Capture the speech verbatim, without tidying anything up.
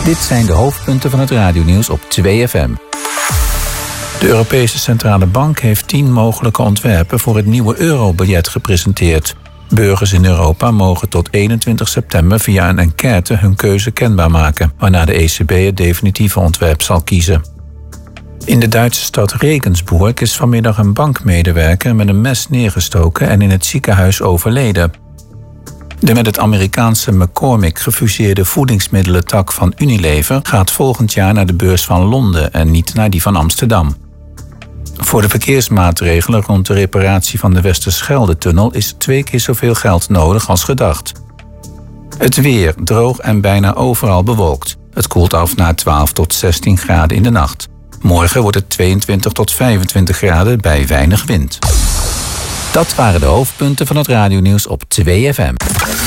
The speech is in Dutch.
Dit zijn de hoofdpunten van het radionieuws op twee F M. De Europese Centrale Bank heeft tien mogelijke ontwerpen voor het nieuwe eurobiljet gepresenteerd. Burgers in Europa mogen tot eenentwintig september via een enquête hun keuze kenbaar maken, waarna de E C B het definitieve ontwerp zal kiezen. In de Duitse stad Regensburg is vanmiddag een bankmedewerker met een mes neergestoken en in het ziekenhuis overleden. De met het Amerikaanse McCormick gefuseerde voedingsmiddelentak van Unilever gaat volgend jaar naar de beurs van Londen en niet naar die van Amsterdam. Voor de verkeersmaatregelen rond de reparatie van de Westerschelde-tunnel is twee keer zoveel geld nodig als gedacht. Het weer droog en bijna overal bewolkt. Het koelt af naar twaalf tot zestien graden in de nacht. Morgen wordt het tweeëntwintig tot vijfentwintig graden bij weinig wind. Dat waren de hoofdpunten van het radionieuws op twee F M.